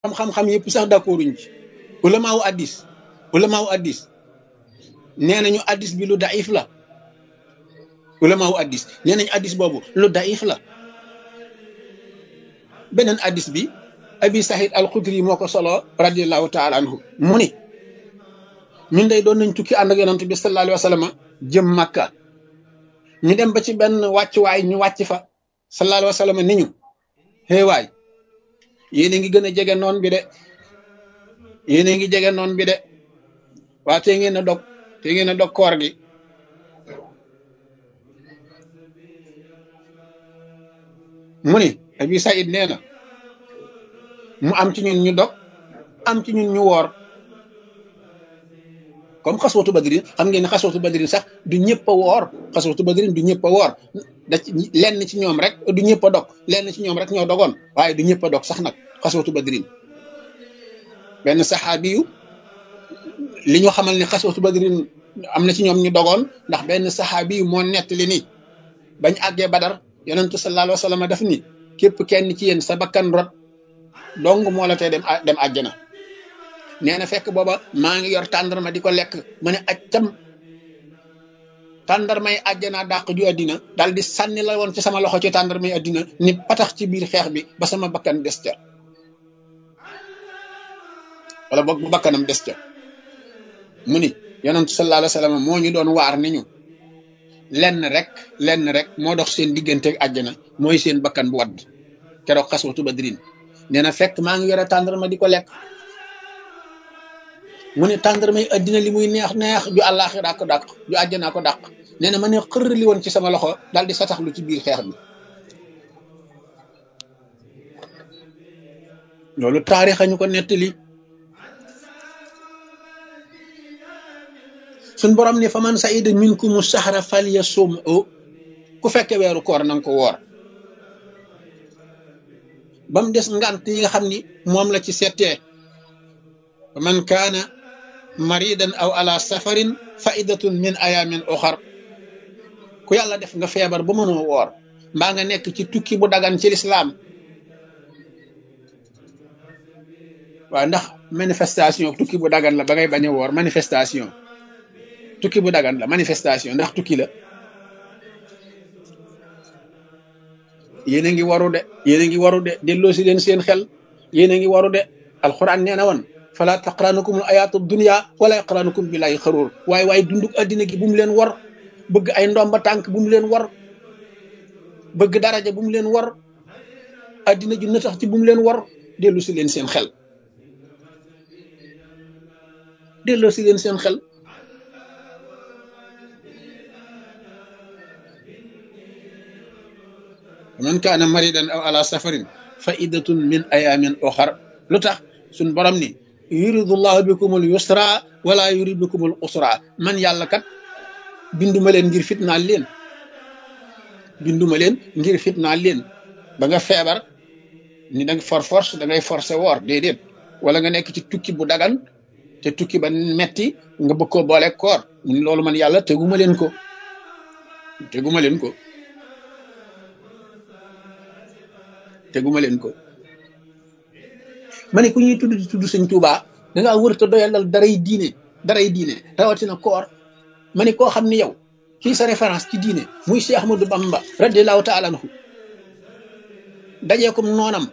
xam-xam yëpp sax d'accorduñ ci ulamaawu addis nee nañu addis bi lu daif la ulamaawu addis nee nañu addis boobu lu daif la beneen addis bi abi sahid al xudri moo ko solo radiallahu taala anhu mu ni ñun day doon nañ tukki ànd ak yonent bi sallallahu alayhi wa sallam jëm Makka ñu dem ba ci benn wàccuwaay ñu wàcc fa sallallahu alayhi wa sallam ni ñu xëy waay yéen a ngi gën a jege noon bi de yéen a ngi jege noon bi de waa te ngeen a dog koor gi mu ni abi saïd nee na mu am ci ñun ñu dog am ci ñun ñu woor comme xaswatu badrin xam ngeen ne xaswatu badrin sax du ñëpp a woor xaswatu badrin du ñëpp a woor da lenn ci ñoom rek du ñëpp a dog lenn ci ñoom rek ñoo dogoon waaye du ñëpp a dog sax nag xaswatu badrin benn saxaabi yu li ñu xamal ne xaswatu badrin am na ci ñoom ñu dogoon ndax benn saxaabi yu moo nettali ni bañ àggee badar yonentu sallallahu alayhi wa sallam daf ni képp kenn ci yéen sa bakkan rot dong moo la tey dem àjjana nee na fekk booba maa ngi yor tàndarma di ko lekk ma ne accam tàndarmay àjjana dàq ju àddina daal di sànni la woon ci sama loxo ci tàndarmay àddina ni patax ci biir xeex bi ba sama bakkan des ca wala boog bu bakkanam des ca mu ni yonentu sallallahu alayhi wa sallam moo ñu doon waar ni ñu lenn rek moo dox seen diggante ak àjjana mooy seen bakkan bu wadd keroog xaswatu badrin nee na fekk maa ngi yore tàndarma di ko lekk mu ne tàndarmay addina li muy neex ju àllaaxira ko dàq ju àjjanaa ko dàq nee na ma ne xër li woon ci sama loxo daal di sataxlu ci biir xeex bi loolu taarixa ñu ko nettali suñ borom ne fa man saida minkumu sahra falyasum ku fekke weeru koor nanga ko woor ba mu des ngant yi nga xam ni moom la ci settee fa man kaana maridan aw ala safarin faidatun min ayamin oxar ku yàlla def nga feebar ba mënoo woor mbaa nga nekk ci tukki bu dagan ci lislaam waaw ndax manifestation tukki bu dagan la ba ngay bañ a woor manifestation tukki bu dagan la manifestation ndax tukki la yéen a ngi waru de delloo si leen seen xel yéen a ngi waru de alquran nee na woon fala taqranukum al ayatu dunya wala yaqranukum billahi xaruur waaye dunduk addina gi bu mu leen war bëgg ay ndomba tànk bu mu leen war bëgg daraja bu mu leen war addina ju natax ci bu mu leen war dellu si leen seen xel delloo si leen seen xel man kaana maridan aw ala safarin fa iddatun min ayamin oxar lu tax suñ borom ni yuridullahu bikumul yusra wala yurid bikumul usra man yàlla kat binduma leen ngir fitnaal leen ba nga feebar ni da nga force da ngay forcé woor déedéet wala nga nekk ci tukki bu dagan te tukki ba metti nga bëgg koo boole koor mun loolu man yàlla teguma leen ko ma ne ku ñuy tudd sëñ Tuubaa dangaa wër te doyalal daray diine rawatina koor ma ne koo xam ni yow kii sa référence ci diine muy Cheikh Ahmadou Bamba radiyallahu taala anhu dajee kom noonam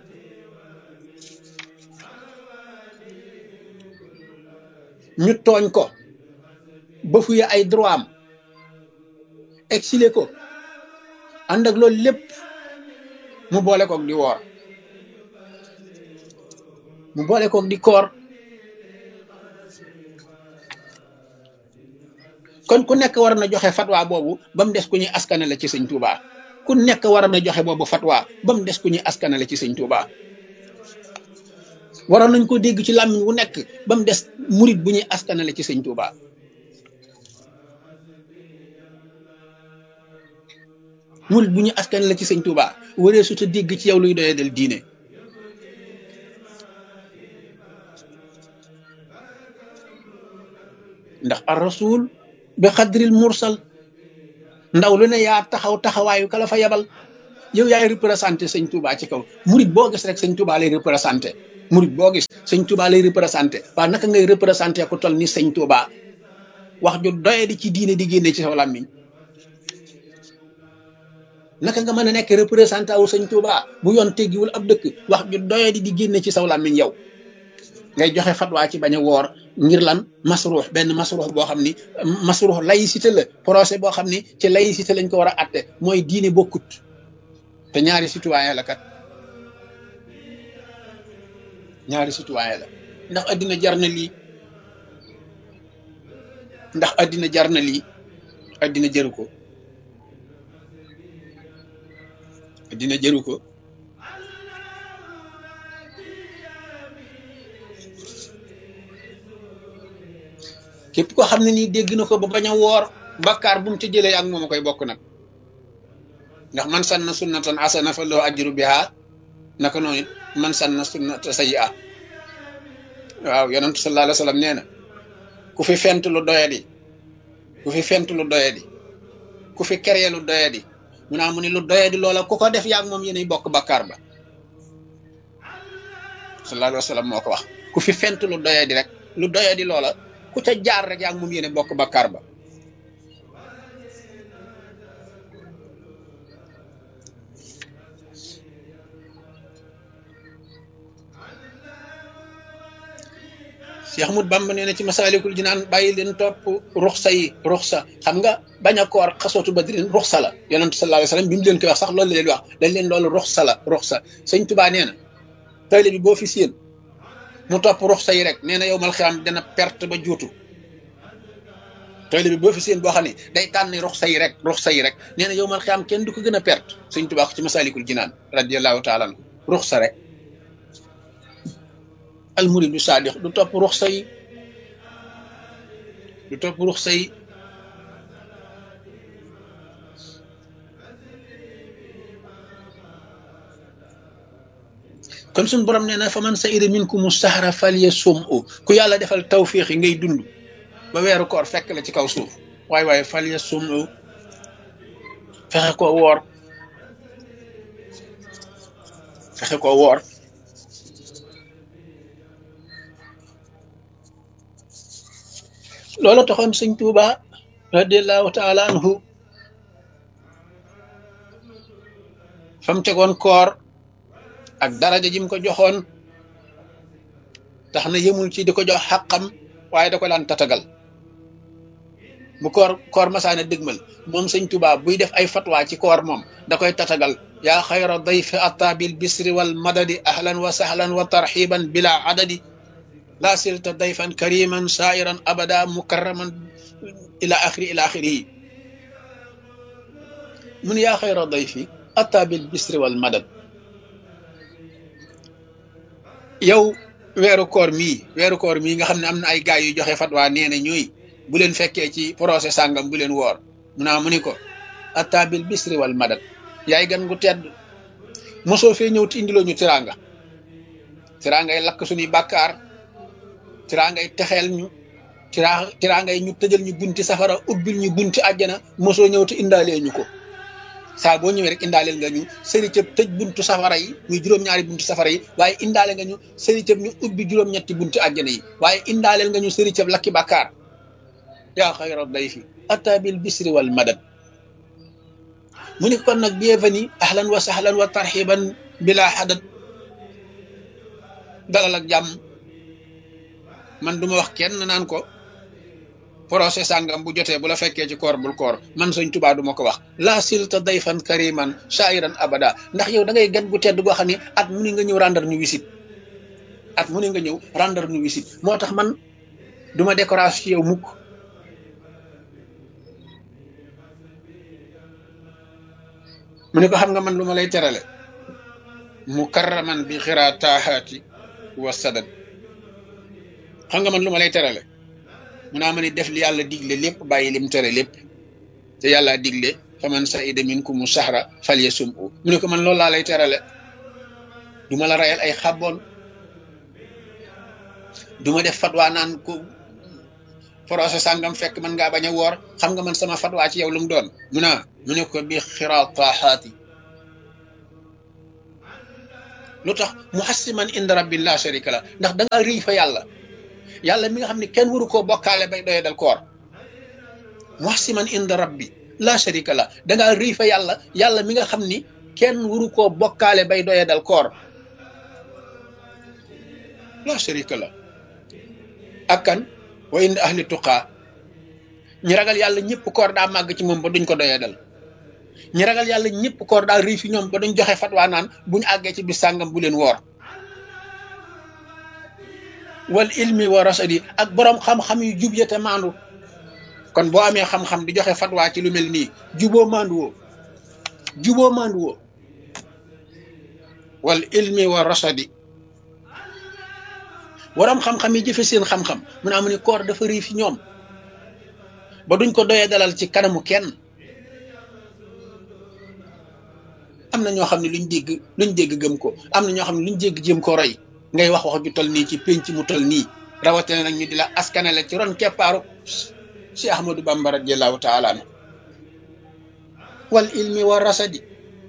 ñu tooñ ko ba fuye ay droit am exilé ko ànd ak loolu lépp mu boole koog di woor mu boole koog di koor kon ku nekk war na joxe fatwa boobu ba mu des ku ñuy askanale ci sëñ Touba ku nekk war na joxe boobu fatwa ba mu des ku ñuy askanale ci sëñ Touba waroon nañ ko dégg ci làmmiñ wu nekk ba mu des murit bu ñuy askanale ci sëñ Touba murit bu ñuy askanale ci sëñ Touba waree su ta dégg ci yow luy doyee del diine ndax ar rasul bi xadril mursal ndaw lu ne yaa taxawaayu kala fa yebal yow yaay représenté sëñ Touba ci kaw murit boo gis rek sëñ Touba lay représenté murid boo gis sëñ Touba lay représenté waaw naka ngay représenté ku toll ni sëñ Touba wax ju doye di ci diine di génne ci saw làmmiñ naka nga mën a nekk représentant wu sëñ Touba bu yoon teggiwul ab dëkk wax ju doye di génne ci saw làmmiñ yow ngay joxe fatwa ci bañ a woor ngir lan masruux benn masruux boo xam ni masruux laïcité la procès boo xam ni ci laïcité lañ ko war a atte mooy diine bokkut te ñaari citoyen la kat ñaari citoyen la ndax addina jar na lii ndax addina jar na lii addina jëru ko addina jëru ko képp ko xam ne nii dégg na ko ba bañ a woor bakkaar bu mu ci jëlee ak moom a koy bokk nag ndax man sanna sunnatan asana fa loo ajru biha naka noonu it man sanna sunnata sayyi'a waaw yonentu sallallahu alayhi wa sallam nee na ku fi fent lu doyadi ku fi fent lu doyadi ku fi keree lu doyadi mu naa mu ni lu doyadi loola ku ko def yaag moom yéenay bokk bakkaar ba sallallahu alayhi wa sallam moo ko wax ku fi fent lu doyadi rek lu doyadi loola ku ca jaar rek yaag moom yéene bokk bakkaar ba Cheikh Ahmadou Bamba nee na ci Masaalikul Jinaan bàyyi leen topp ruxsa yi ruxsa xam nga bañ a koor xasootu badrin ruxsa la yonent sallallahu alayhi wasallam bi mu leen koy wax sax loolu la leen wax dañ leen loolu ruxsa la ruxsa sëñ Tuubaa nee na taalibe bi boo fi séen mu topp ruxsa yi rek nee na yow mal xiyaam dana perte ba juutu taalibe bi boo fi séen boo xam ne day tànn ruxsa yi rek nee na yow mal xiyaam kenn du ko gën a perte sëñ Tuubaa ko ci Masaalikul Jinaan radiyallahu taala anhu ruxsa rek almuridu saadix du topp ruxsa yi du topp ruxsa yi kon suñu borom nee na fa man sa'ida minkumu sahra falyasum'u ku yàlla defal tawfiix yi ngay dund ba weeru koor fekk la ci kaw suuf waaye falyasum'u fexe koo woor fexe koo woor loolu taxoon sëñ Tuuba radiallahu taala anhu fam tegoon koor ak daraja jim ko joxoon tax na yëmul ci di ko jox xàqam waaye da ko daan tatagal bu koor masaana dëgmal moom sëñ Tuuba buy def ay fatwa ci koor moom da koy tatagal yaa xayra dayfi ata bil bisri wal madadi ahlan wa sahlan wa tarxiban bila adadi la silta dayfan kariman sairan abada mukarraman ila axirihi mun yaa xayra dayfi ata bil bisri wal madad yow weeru koor mii nga xam ne am na ay gaay yu joxe fatwa nee na ñuy bu leen fekkee ci procès sàngam bu leen woor mu ni ko ata bil bisri wal madad yaay gan gu tedd mosoo fee ñëw ti indiloo ñu tiraangay lakk suñuy bàkkaar tiraangay texeel ñu tiraangay ñu tëjal ñu bunti safara ubbil ñu bunti àjjana mosoo ñëw te indaalee ñu ko saa boo ñëwee rek indaaleel nga ñu sëri cëb tëj buntu safara yi muy juróom-ñaari buntu safara yi waaye indaale nga ñu sëri cëb ñu ubbi juróom-ñetti buntu àjjana yi waaye indaaleel nga ñu sëri cëb lakki bàkkaar yaa xayra dayfi ata bil bisri wal madad mu ni kon nag bienvenue ahlan wa sahlan wa tarxiban bila hadad dalal ak jàmm man duma wax kenn naan ko procès sàngam bu jotee bu la fekkee ci koor bul koor man sëñ Tuubaa duma ko wax la silta dayfan kariman shairan abada ndax yow da ngay gan gu tedd goo xam ne at mu ni nga ñëw rendre ñu visite moo tax man duma décoration ci yow mukk mu ne ko xam nga man lu ma lay terale mukarraman bi xirataahaati wa sadad xam nga man lu ma lay terale mu naa ma ni def li yàlla digle lépp bàyyi lim tere lépp te yàlla digle faman sa'ida minkumu sahra falyasum'u mu ne ko man loolu laa lay terale du ma la rayal ay xabboon du ma def fatwa naan ko procès sàngam fekk man ngaa bañ a woor xam nga man sama fatwa ci yow lu mu doon mu ne ko bi xiraataahaati lu tax muhassiman inda rabbi la sharika la ndax da nga rëy fa yàlla yàlla mi nga xam ne kenn waru koo bokkaale bay doye dal koor muhassiman inda rabbi la sharika la da nga rëy fa yàlla yàlla mi nga xam ni kenn waru koo bokkaale bay doye dal koor la sharika la ak kan wa inda ahli tuqaa ñi ragal yàlla ñëpp koor daa màgg ci moom ba duñ ko doyee dal ñi ragal yàlla ñëpp koor daa rii fi ñoom ba duñ joxe fatwa naan buñu àggee ci bis sàngam bu leen woor wal ilmi wa rasadi ak boroom xam-xam yu jub te maandu kon boo amee xam-xam di joxe fatwa ci lu mel nii juboo maandu woo wal ilmi wa rasadi boroom xam-xam yi jëfe seen xam-xam mun a amu ni koor dafa rii fi ñoom ba duñ ko doyee dalal ci kanamu kenn am na ñoo xam ne luñ dégg gëm ko am na ñoo xam ne luñ dégg jéem ko roy ngay wax ju tol nii ci pénc mu tol nii rawatina nag ñu di la askanale ci ron keppaaru Cheikh Ahmadou Bamba radiyallahu taala anhu wal ilmi wa rasadi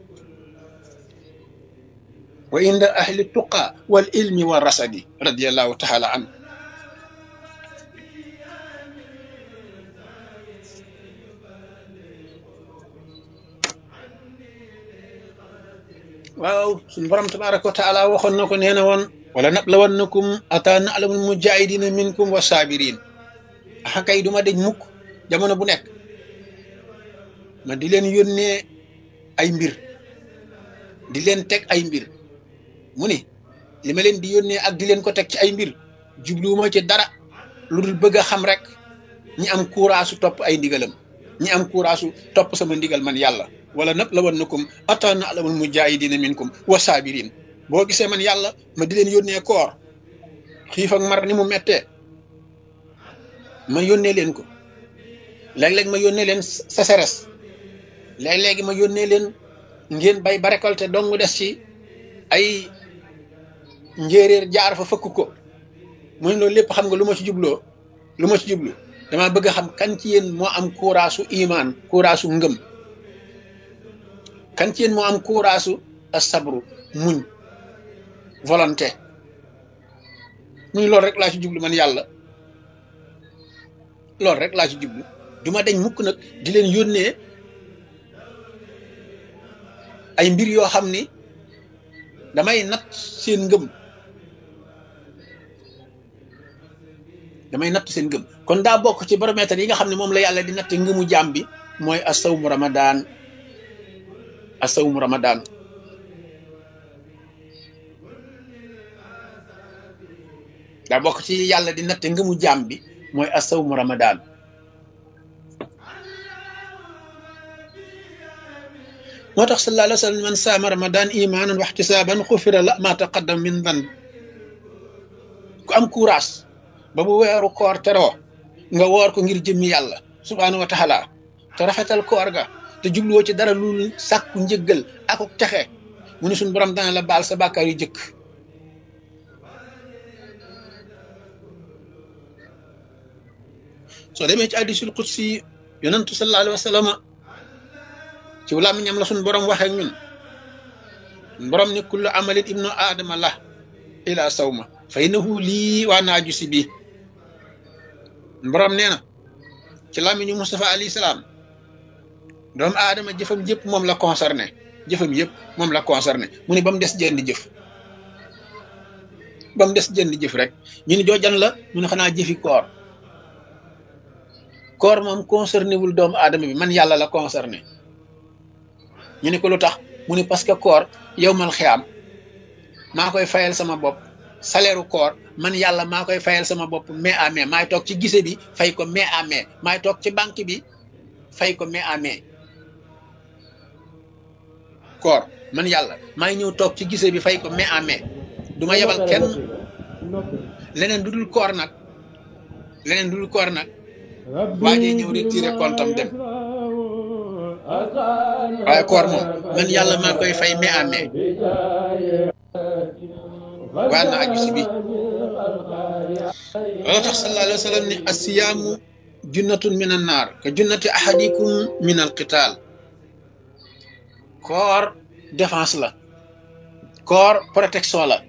wa inda ahli tuqa wal ilmi wa rasadi radiyallahu taala anhu waaw suñu borom tabaraka wa taala waxoon na ko nee na woon wala nablawannakum ata na'lamul mujahidina minkum wa sabirin axa kay duma dej mukk jamono bu nekk ma di leen yónnee ay mbir di leen teg ay mbir mu ni li ma leen di yónnee ak di leen ko teg ci ay mbir jubluwuma ci dara lu dul bëgg a xam rek ñi am courage topp ay ndigalam ñi am courage topp sama ndigal man yàlla wala nablawannakum ata na'lamul mujahidina minkum wa sabirin boo gisee man yàlla ma di leen yónnee koor xiif ak mar ni mu mettee ma yónnee leen ko léeg-léeg ma yónnee leen sécheresse léeg-léegi ma yónnee leen ngeen bay ba récolté dong des ci ay njéeréer jaar fa fëkk ko muy loolu lépp xam nga lu ma ci jublu dama bëgg a xam kan ci yéen moo am courage iman courage ngëm kan ci yéen moo am courage as-sabru muñ volonté muy loolu rek laa ci jublu man yàlla loolu rek laa ci jublu duma deñ mukk nag di leen yónnee ay mbir yoo xam ni damay natt seen ngëm kon daa bokk ci baromètre yi nga xam ne moom la yàlla di natte ngëmu jaam bi mooy asawmu ramadan daa bokk ci yàlla di natte ngëmu jaam bi mooy asawmu ramadan moo tax sallallahu alayhi wa sallam man saama ramadan imanan wa ihtisaban xufira la ma taqaddam min dan ku am courage ba bu weeru koor teroo nga woor ko ngir jëmmi yàlla subhanahu wa taala te rafetal koor ga te jubluwoo ci dara lu sàkku njëggal ak texe mu ne suñu borom dana la baal sa bàkkaar yu jëkk soo demee ci hadiisul qudsi yonentu sallallahu alayhi wa sallam ci làmmiñam la suñu borom waxee ak ñun borom ni kullu amalin ibnu aadama la ila sawma fa innahu lii waa naaju si bii borom nee na ci làmmiñu Mustafa alayhi salaam doomu aadama jëfam yëpp moom la concerné mu ne ba mu des jenn jëf rek ñu ni joojan la mu ne xanaa jëfi koor moom concerné wul doomu aadama bi man yàlla la concerné ñu ne ko lu tax mu ne parce que koor yawmal xiyaam maa koy fayal sama bopp salaire koor man yàlla maa koy fayal sama bopp mai à mai maay toog ci gise bi fay ko mai à mai maay toog ci banque bi fay ko mai à mai koor man yàlla maay ñëw toog ci gise bi fay ko mai à mai du ma yebal kenn leneen du dul koor nag waa ji ñëw retiré compte am dem waaye koor moom man yàlla maa koy fay mai à mai waa na aju si bi loolu tax sallallahu alayhi wa sallam ne asiyaamu junnatun min an naar ka junnati ahadikum min al qital koor défense la koor protection la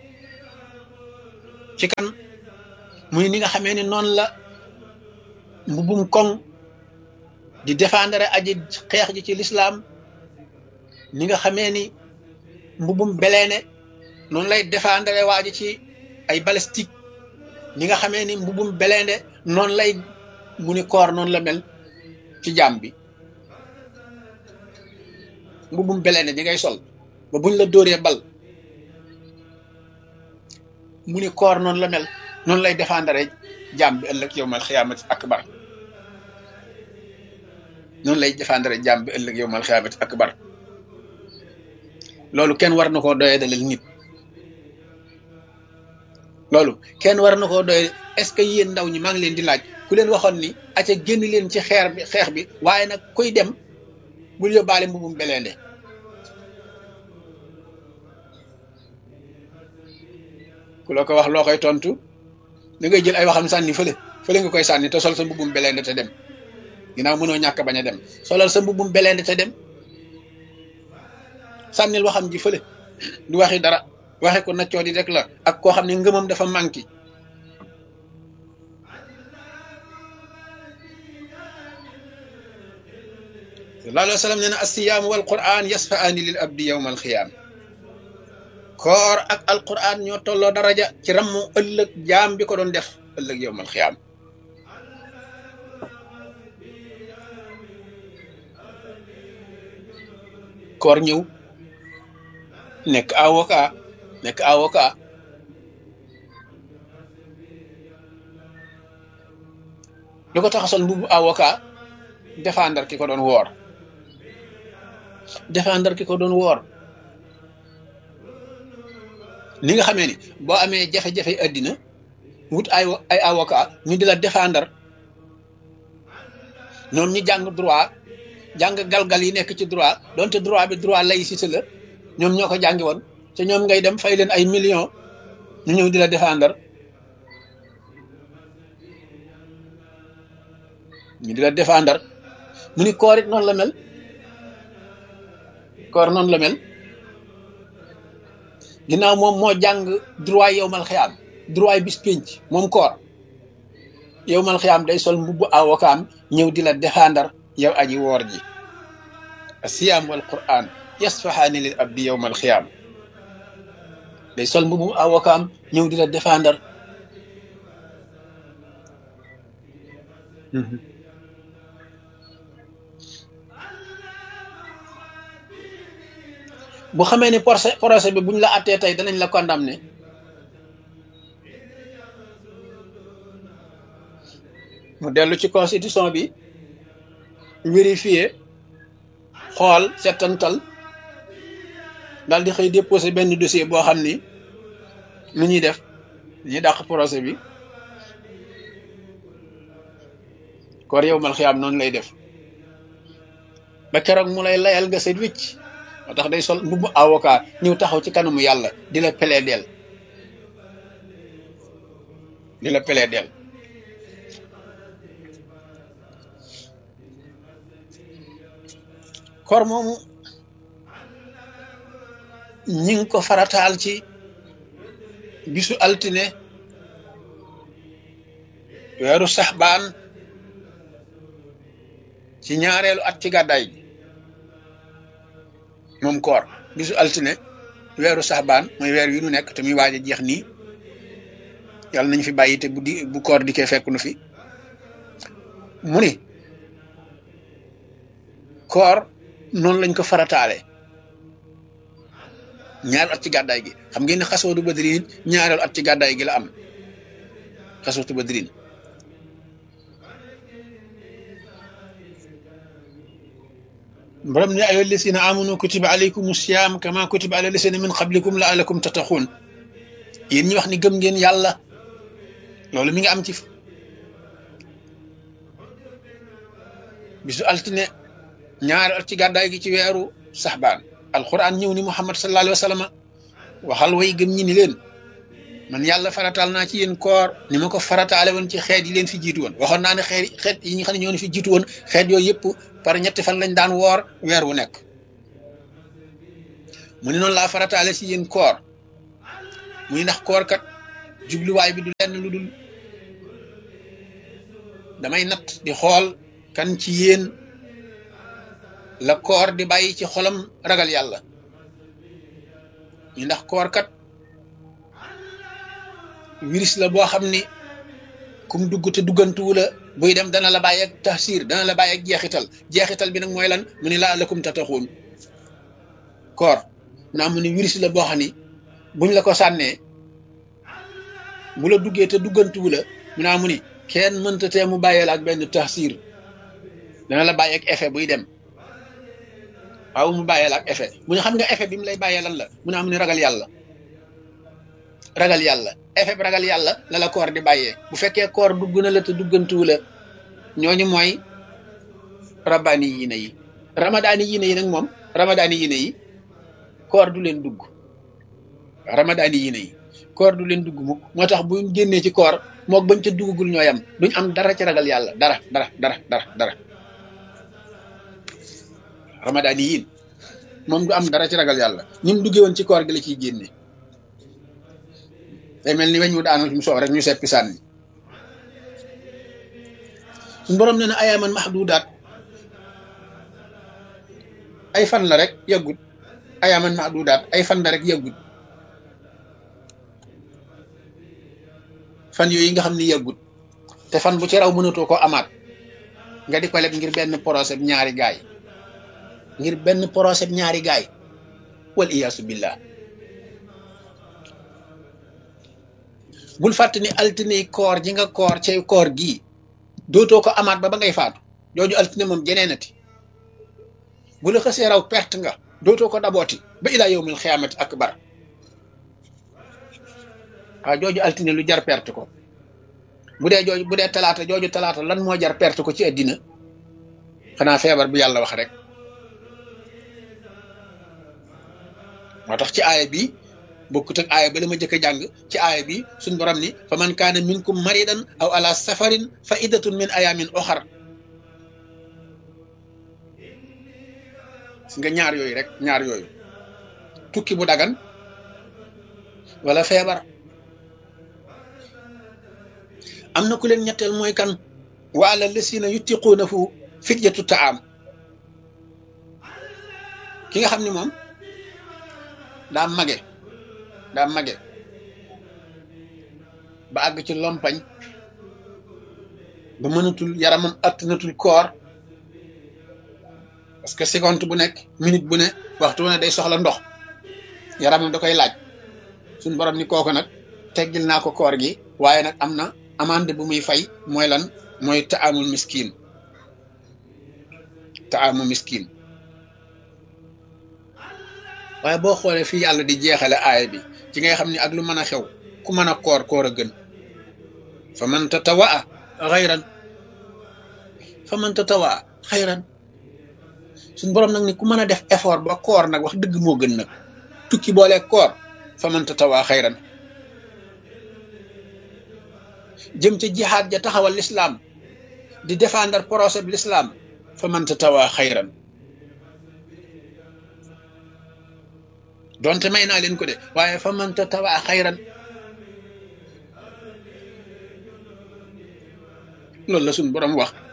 ci kan muy ni nga xamee ni noonu la mbubum koŋ di défendre aji xeex ji ci l'islam ni nga xamee ni mbubum beleene noonu lay défendre waa ji ci ay balistique ni nga xamee ni mbubum beleene noonu lay mu ni koor noonu la mel ci jaam bi mbubum beleene di ngay sol ba buñ la dóoree bal mu ni koor noonu la mel noonu lay défendre jaam bi ëllëg yowmal xiyaamati akbar noonu lay défendre jaam bi ëllëg yowmal xiyaamati akbar loolu kenn war na koo doyee dalal nit loolu kenn war na koo doyee est-ce que yéen ndaw ñi maa ngi leen di laaj ku leen waxoon ni aca génn leen ci xeex bi waaye nag kuy dem bul yóbbaale mbubum beleende ku la ko wax loo koy tontu da ngay jël ay waxam sànni fële nga koy sànni te sol sa mbubum beleende te dem ginnaaw mënoo ñàkk bañ a dem solal sa mbubum beleende te dem sànnil waxam ji fële du waxi dara waxe ko naccoo di rek la ak koo xam ne ngëmam dafa manqué sallallahu alayhi wa sallam nee na assiyaamu wal quran yasfaani lil abdi yawma alxiyaam koor ak alquran ñoo tolloo daraja ci rammu ëllëg jaam bi ko doon def ëllëg yawma alxiyaam koor ñëw nekk avocat lu ko tax a sol mbubu avocat défendre ki ko doon woor ni nga xamee ni boo amee jafe-jafe àddina wut ay avocat ñu di la défendre ñoom ñi jàng droit jàng galgal yi nekk ci droit donte droit bi droit laïcité la ñoom ñoo ko jàngi woon te ñoom ngay dem fay leen ay millions ñu ñëw di la défendre ñu di la défendre mu ni koor it noonu la mel koor noonu la mel ginnaaw moom moo jàng droit yowmal xiyaam droit bis pénc moom koor yowmal xiyaam day sol mbubbu avocat ñëw di la défendre yow aji woor ji asiyaam wal quran yasfahaani lil abdi yowmal xiyaam day sol mbubbu avocat ñëw di la défendre bu xamee ni procès bi buñ la attee tey danañ la condamné mu dellu ci constitution bi vérifier xool settantal daal di xëy déposé benn dossier boo xam ni lu ñuy def ñuy dàq procès bi koor yowmal xiyaam noonu lay def ba keroog mu lay layal nga set wicc moo tax day sol mbubbu avocat ñëw taxaw ci kanamu yàlla di la plaider koor moomu ñi ngi ko farataal ci bisu altine weeru saxbaan ci ñaareelu at ci gàddaay gi moom koor bisu altine weeru saxbaan mooy weer wi nu nekk te muy waaj a jeex nii yàlla nañu fi bàyyi te bu koor di kee fekk nu fi mu ni koor noonu lañ ko farataale ñaareelu at ci gàddaay gi xam ngeen ne xaswatu badrin ñaareelu at ci gàddaay gi la am xaswatu badrin borom ne ayyuha llazina amanu kutiba alaykum siyam kama kutiba ala llazina min qablikum la'allakum tattaqun yéen ñi wax ni gëm ngeen yàlla loolu mi ngi am ci bisu altine ñaari at ci gàddaay gi ci weeru saxbaan alquran ñëw ni muhammad sallallahu alayhi wa sallam waxal way gëm ñi ni leen man yàlla farataal naa ci yéen koor ni ma ko farataale woon ci xeet yi leen fi jiitu woon waxoon naa ne xeet yi nga xam ne ñoo fi jiitu woon xeet yooyu yëpp par ñetti fan lañ daan woor weer wu nekk mu ne noonu laa farataale si yéen koor muy ndax koor kat jubluwaay bi du lenn lu dul damay natt di xool kan ci yéen la koor di bàyyi ci xolam ragal yàlla ñu ndax koor kat virus la boo xam ni kum dugg te duggantuwu la buy dem dana la bàyyi ak taxsir dana la bàyyi ak jeexital bi nag mooy lan mu ni laa lakum tataxuun koor naa mu ni virus la boo xam ni buñ la ko sànnee bu la duggee te duggantuwu la mu naa mu ni kenn mënta tee mu bàyyee la ak benn taxsir dana la bàyyi ak effet buy dem waaw mu bàyyee la ak effet mu ne xam nga effet bi mu lay bàyyee lan la mu naa mu ni ragal yàlla effet bi ragal yàlla la koor di bàyyee bu fekkee koor dugg na la te duggantuwu la ñooñu mooy rabbaani yiine yi ramadaani yiine yi nag moom ramadaani yiine yi koor du leen dugg ramadaani yiine yi koor du leen dugg mukk moo tax buñ génnee ci koor mook bañ ca duggagul ñooy am duñ am dara ci ragal yàlla dara ramadaani yiin moom du am dara ci ragal yàlla ni mu duggee woon ci koor gi la ciy génne day mel ni weñ wu daanal fi mu soow rek ñu seppi sànni suñu borom nee na ayaaman mahdudaat ay fan la rek yàggut ayaaman mahdudaat ay fan la rek yàggut fan yooyu nga xam ni yàggut te fan bu ci raw mënatoo ko amaat nga di ko leb ngir benn procès ñaari gaay wal iyaasu billah bul fàtte ni altine koor ji nga koor ci koor gii dootoo ko amaat ba ngay faatu jooju altine moom jeneenati bu la xasee raw perte nga dootoo ko dabooti ba ilaa yawmil xiyaamati akbar waaw jooju altine lu jar perte ko bu dee talaata jooju talaata lan moo jar perte ko ci àddina xanaa feebar bu yàlla wax rek moo tax ci aaya bi bokkut ak aaya ba la ma jëkk a jàng ci aaya bi suñ borom ni fa man kaana minkum maridan aw ala safarin fa iddatun min ayamin oxar si nga ñaar yooyu tukki bu dagan wala feebar am na ku leen ñetteel mooy kan wa ala lasina yutiquunahu fidyatu taam ki nga xam ni moom daa mage ba àgg ci lompañ ba mënatul yaramam attanatul koor parce que seconde bu nekk minute bu ne waxtu wu ne day soxla ndox yaramam da koy laaj suñ borom ni kooku nag teggil naa ko koor gi waaye nag am na amande bu muy fay mooy lan mooy taamul miskin waaye boo xoolee fii yàlla di jeexale aaya bi ci ngay xam ni ak lu mën a xew ku mën a koor a gën fa man tatawaa xayran suñ borom nag ni ku mën a def effort ba koor nag wax dëgg moo gën nag tukki boole koor fa man tatawaa xayran jëm ca jihaad ja taxawal l'islam di défendre procès bi l'islam fa man tatawaa xayran donte may naa leen ko de waaye fa man tatawaa xayran loolu la suñ borom wax